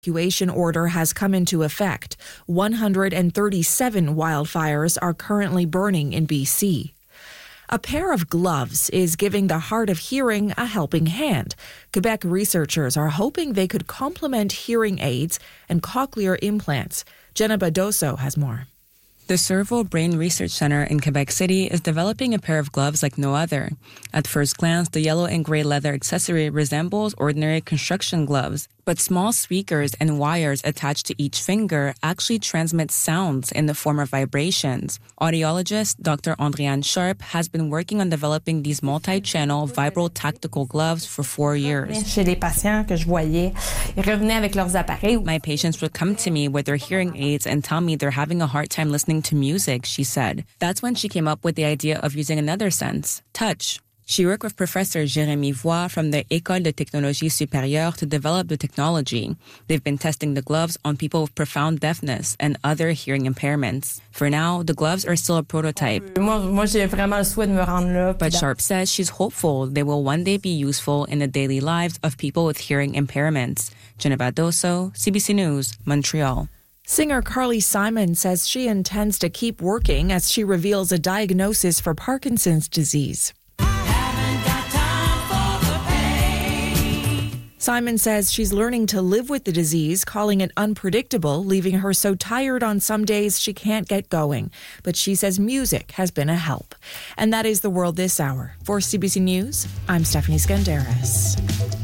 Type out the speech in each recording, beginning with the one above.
Evacuation order has come into effect. 137 wildfires are currently burning in BC. A pair of gloves is giving the hard of hearing a helping hand. Quebec researchers are hoping they could complement hearing aids and cochlear implants. Jenna Badoso has more. The Cerveau Brain Research Center in Quebec City is developing a pair of gloves like no other. At first glance, the yellow and gray leather accessory resembles ordinary construction gloves, but small speakers and wires attached to each finger actually transmit sounds in the form of vibrations. Audiologist Dr. Andréane Sharp has been working on developing these multi-channel vibral tactical gloves for 4 years. My patients would come to me with their hearing aids and tell me they're having a hard time listening to music, she said. That's when she came up with the idea of using another sense, touch. She worked with Professor Jérémy Voix from the École de Technologie Supérieure to develop the technology. They've been testing the gloves on people with profound deafness and other hearing impairments. For now, the gloves are still a prototype. But Sharp says she's hopeful they will one day be useful in the daily lives of people with hearing impairments. Jenna Badoso, CBC News, Montreal. Singer Carly Simon says she intends to keep working as she reveals a diagnosis for Parkinson's disease. Simon says she's learning to live with the disease, calling it unpredictable, leaving her so tired on some days she can't get going. But she says music has been a help. And that is the world this hour. For CBC News, I'm Stephanie Skandaris.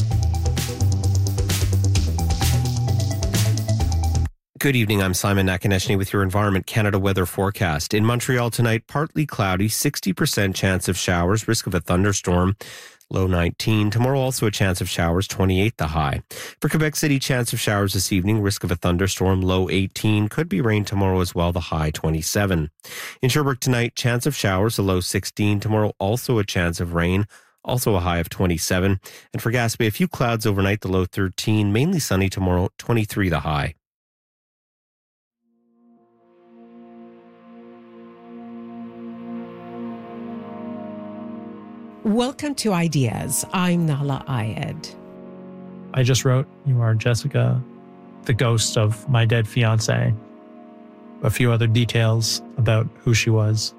Good evening, I'm Simon Nakaneshny with your Environment Canada weather forecast. In Montreal tonight, partly cloudy, 60% chance of showers, risk of a thunderstorm, low 19. Tomorrow also a chance of showers, 28 the high. For Quebec City, chance of showers this evening, risk of a thunderstorm, low 18. Could be rain tomorrow as well, the high 27. In Sherbrooke tonight, chance of showers, a low 16. Tomorrow also a chance of rain, also a high of 27. And for Gaspé, a few clouds overnight, the low 13. Mainly sunny tomorrow, 23 the high. Welcome to Ideas. I'm Nala Ayed. I just wrote, "You are Jessica, the ghost of my dead fiancé." A few other details about who she was.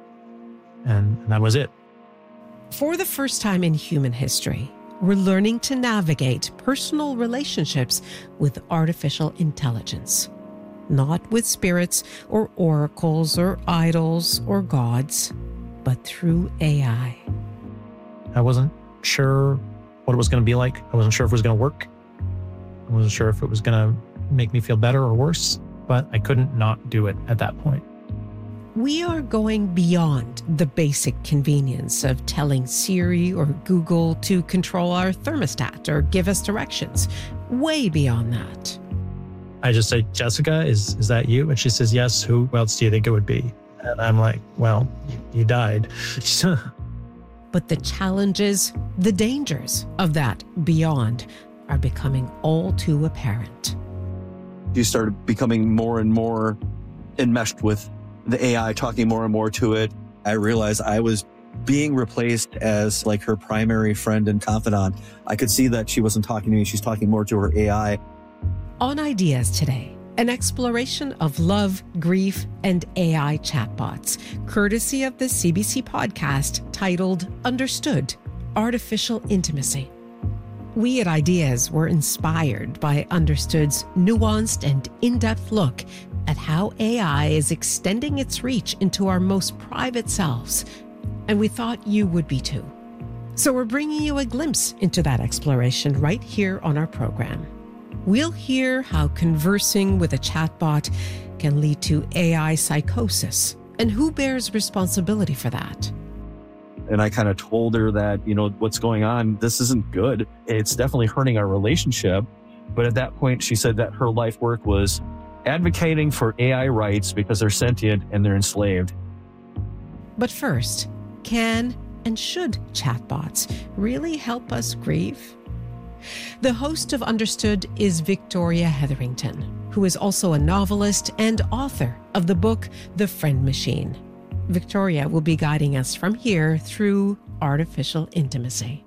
And that was it. For the first time in human history, we're learning to navigate personal relationships with artificial intelligence. Not with spirits or oracles or idols or gods, but through AI. I wasn't sure what it was going to be like. I wasn't sure if it was going to work. I wasn't sure if it was going to make me feel better or worse, but I couldn't not do it at that point. We are going beyond the basic convenience of telling Siri or Google to control our thermostat or give us directions. Way beyond that. I just say, "Jessica, is that you?" And she says, "Yes." "Who else do you think it would be?" And I'm like, "Well, you died." But the challenges, the dangers of that beyond are becoming all too apparent. You started becoming more and more enmeshed with the AI, talking more and more to it. I realized I was being replaced as like her primary friend and confidant. I could see that she wasn't talking to me. She's talking more to her AI. On Ideas today, an exploration of love, grief, and AI chatbots, courtesy of the CBC podcast titled Understood: Artificial Intimacy. We at Ideas were inspired by Understood's nuanced and in-depth look at how AI is extending its reach into our most private selves. And we thought you would be too. So we're bringing you a glimpse into that exploration right here on our program. We'll hear how conversing with a chatbot can lead to AI psychosis and who bears responsibility for that. And I kind of told her that, what's going on, this isn't good. It's definitely hurting our relationship. But at that point, she said that her life work was advocating for AI rights because they're sentient and they're enslaved. But first, can and should chatbots really help us grieve? The host of Understood is Victoria Hetherington, who is also a novelist and author of the book The Friend Machine. Victoria will be guiding us from here through artificial intimacy.